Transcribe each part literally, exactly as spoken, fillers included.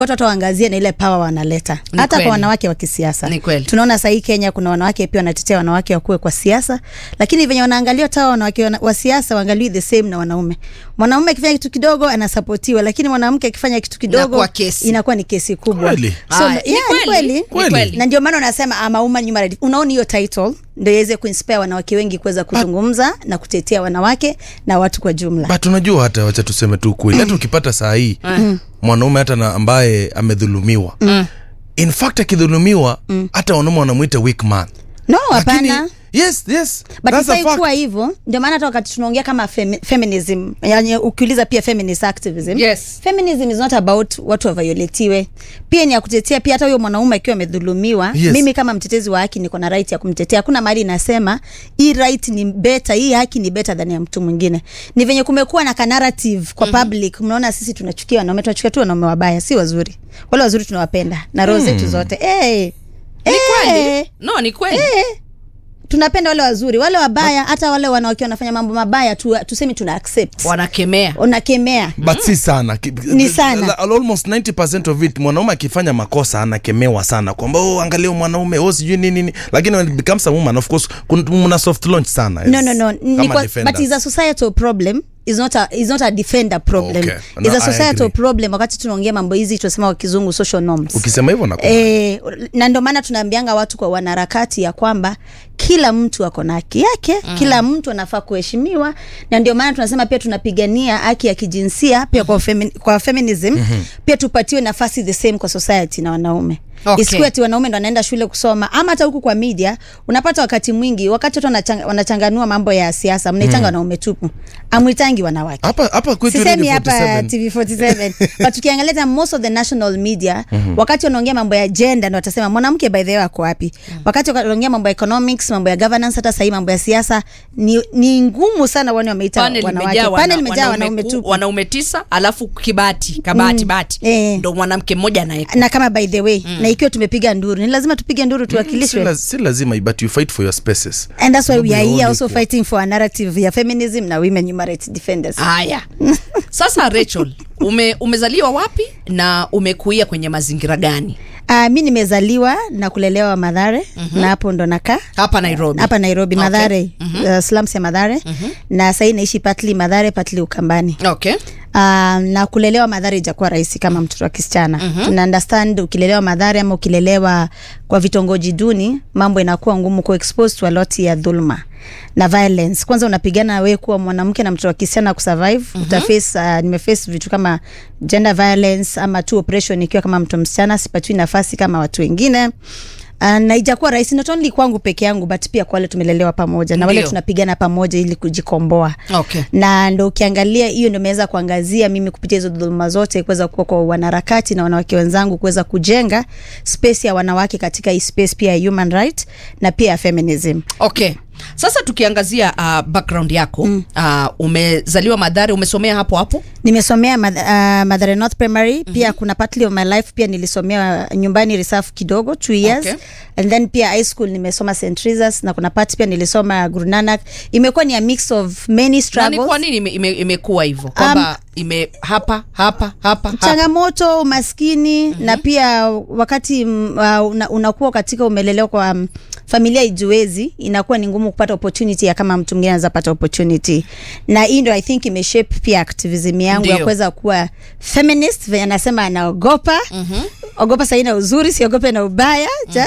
watu waangazie na ile power wanaleta hata kwa wanawake wa kisiasa. Tunaona sasa hii Kenya kuna wanawake pia wanatetea wanawake wakuwe kwa siasa, lakini venye wanaangalia tawa wanawake wa siasa waangalie the same na wanaume. Mwanaume akifanya kitu kidogo anasapotiwa, lakini mwanamke akifanya kitu kidogo inakuwa ni kesi kubwa. Kweli. So yeah, kweli. Kweli. Na ndio maana unasema ama woman human rights. Unaona hiyo title ndio iweze kuinspire wanawake wengi kuweza kuzungumza na kutetea wanawake na watu kwa jumla. But unajua hata wacha tuseme tu kweli, hata ukipata saa hii mm. mwanaume hata na ambaye amedhulumiwa mm. in fact akidhulumiwa mm. hata wanaume wanamuita weak man. No, hapana. Yes, yes. But ifai hivyo, ndio maana hata wakati tunaongea kama femi, feminism, yani ukiuliza pia feminist activism. Yes. Feminism is not about watu wavioletiwe. Pia ni ya kutetea pia hata huyo mwanaume akiwa amedhulumiwa. Yes. Mimi kama mtetezi wa haki niko na right ya kumtetea. Hakuna mahali nasema hii right ni better, hii haki ni better than ya mtu mwingine. Ni venye kumekuwa na narrative kwa mm-hmm. public. Mnaona sisi tunachukia wanaume, tunachukia tu wanaume wabaya, si wazuri. Wale wazuri tunawapenda na roho zetu mm. zote. Eh. Hey. Ni kweli? No, ni kweli. Eh. Tunapenda wale wazuri, wale wabaya, hata wale wanawake wanafanya mambo mabaya tu tuseme tuna accept. Wanakemea. Unakemea. But si sana. Ni sana. Almost ninety percent of it mwanaume akifanya makosa anakemewa sana. Kwamba oh angalia mwanaume, oh sijui nini nini. Lakini when it becomes a woman of course kuna soft launch sana. No no no. Kwa, but it's a societal problem. Is not a is not a defender problem. Okay. No, it's a societal problem. Wakati tunaongea mambo hizi tunasema kwa kizungu social norms. Ukisema hivyo nakuwa. Eh, na ndio maana tunaambianga watu kwa wanaharakati ya kwamba kila mtu ako na haki yake, mm. kila mtu anafaa kuheshimiwa, na ndio maana tunasema pia tunapigania haki ya kijinsia pia kwa femi, kwa feminism mm-hmm. pia tupatiwe nafasi the same kwa society na wanaume. Okay. Isiwe ati wanaume ndo wanaenda shule kusoma ama hata huku kwa media unapata wakati mwingi wakati watu wanachang, wanachanganua mambo ya siasa mnaitanga mm. wanaume tupu. Amuitangi wanawake. Hapa hapa kwetu Sisemi hapa T V forty-seven. But tukiangalia most of the national media mm-hmm. wakati wanaongea mambo ya gender ndo watasema mwanamke by the way ako wapi. Mm. Wakati wanaongea mambo ya economics, mambo ya governance, hata sasa mambo ya siasa ni ni ngumu sana wao wameita wanawake. Panel imejaa wanaume tupu. Wanaume tisa alafu kibati, kabati mm. bati. Eh. Ndo mwanamke mmoja anayeko. Na kama by the way mm. na ikiwa tumepiga nduru ni lazima tupige nduru tuwakilishwe. Mm, si lazima but you fight for your spaces. And that's why we are here also fighting for a narrative ya feminism na women human rights defenders. Haya. Sasa Rachel, ume, umezaliwa wapi na umekuia kwenye mazingira gani? Ah, uh, mimi nimezaliwa na kulelewa Mathare mm-hmm. na hapo ndo nakaa hapa Nairobi. Hapa Nairobi okay. Mathare mm-hmm. uh, slums ya Mathare mm-hmm. na sasa naishi partly Mathare partly Ukambani. Okay. Uh, na kulelewa Mathare ijakuwa rahisi kama mtoto wa kisichana. Mm-hmm. Tuna understand ukilelewa Mathare ama ukilelewa kwa vitongoji duni mambo inakuwa ngumu ku expose to a lot ya dhulma na violence. Kwanza unapigana wewe kuwa mwanamke na mtoto wa kisichana kusurvive. Mm-hmm. Utaface uh, nimeface vitu kama gender violence ama tu oppression ikiwa kama mtu msichana sipatwi nafasi kama watu wengine. Uh, na ijakuwa rahisi not only kwangu peke yangu but pia kwa wale tumelelewa pamoja na wale tunapigana pamoja ili kujikomboa. Okay. Na ndio ukiangalia hiyo ndio imeweza kuangazia mimi kupitia hizo dhuluma zote kuweza kuwa kwa wanaharakati na wanawake wenzangu kuweza kujenga space ya wanawake katika hii space pia ya human right na pia feminism. Okay. Sasa tukiangazia uh, background yako mm. uh, umezaliwa Mathare, umesomea hapo hapo? Nimesomea uh, Mathare North Primary mm-hmm. pia kuna partly of my life pia nilisomea nyumbani reserve kidogo two years. Okay. And then pia high school nimesoma Saint Teresa's na kuna part pia nilisoma Guru Nanak. Imekuwa ni a mix of many struggles. Na ni kwa nini ime, ime, imekuwa hivyo? Kwamba um, ime hapa hapa hapa changamoto, umaskini mm-hmm. na pia wakati uh, una, unakuwa katika umelelewa kwa um, familia ijuezi inakuwa ni ngumu kupata opportunity ya kama mtu mwingine anaweza pata opportunity. Na hii ndio I think imeshape pia activism yangu ya kuweza kuwa feminist. Vile anasema anaogopa. Mhm. Ogopa sahi na uzuri, siogope na ubaya. Mm.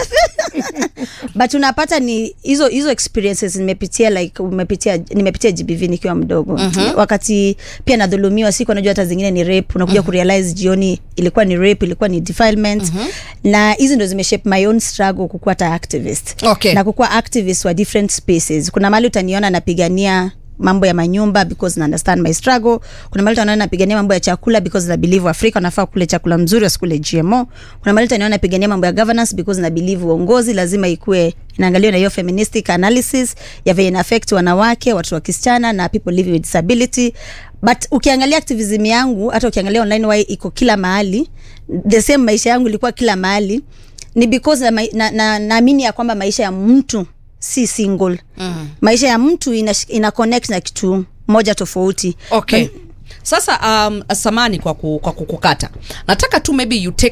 But unapata ni hizo hizo experiences nimepitia like umepitia nimepitia G B V nikiwa mdogo. Mm-hmm. Wakati pia nadhulumiwa siku najua hata zingine ni rape, unakuja mm-hmm. kurealize jioni ilikuwa ni rape, ilikuwa ni defilement. Mm-hmm. Na hizo ndio zimeshape my own struggle kukuwa ta activist. Okay. Na kukuwa activist wa different spaces. Kuna mahali utaniona napigania mambo ya manyumba because na understand my struggle. Kuna mahali utaniona napigania mambo ya chakula because na believe Afrika wanafaa kule chakula mzuri wasikule G M O. Kuna mahali utaniona napigania mambo ya governance because na believe uongozi lazima ikue inaangaliwa na hiyo feministic analysis ya vile ina affect wanawake, watu wa kisichana na people living with disability. But ukiangalia activism yangu hata ukiangalia online why iko kila mahali, the same maisha yangu ilikuwa kila mahali, ni because na na, na naamini ya kwamba maisha ya mtu si single. Mm. Maisha ya mtu ina, ina connect na kitu moja tofauti. Okay. Sasa um, samani kwa, ku, kwa kukukata, nataka tu maybe you take